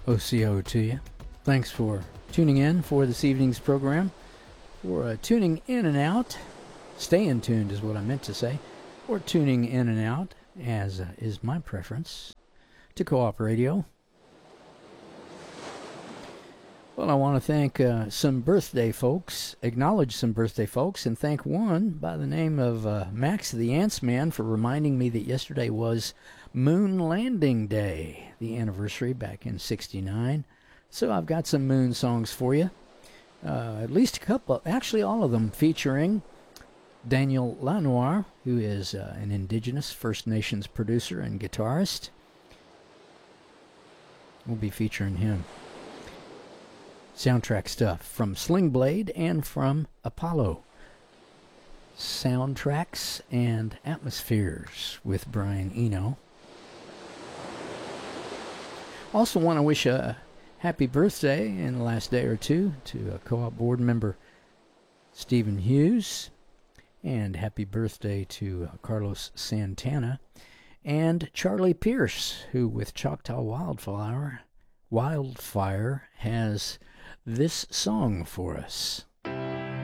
OCO to you. Thanks for tuning in for this evening's program, for tuning in and out. Staying tuned is what I meant to say, or tuning in and out, as is my preference, to Co-op Radio. Well, I want to thank some birthday folks, acknowledge some birthday folks, and thank one by the name of Max the Ants Man for reminding me that yesterday was Moon Landing Day, the anniversary back in '69. So I've got some Moon songs for you, at least a couple, actually all of them featuring Daniel Lanois, who is an indigenous First Nations producer and guitarist. We'll be featuring him. Soundtrack stuff from Sling Blade and from Apollo. Soundtracks and Atmospheres with Brian Eno. Also want to wish a happy birthday in the last day or two to a Co-op board member Stephen Hughes, and happy birthday to Carlos Santana and Charlie Pierce, who with Choctaw Wildfire has this song for us.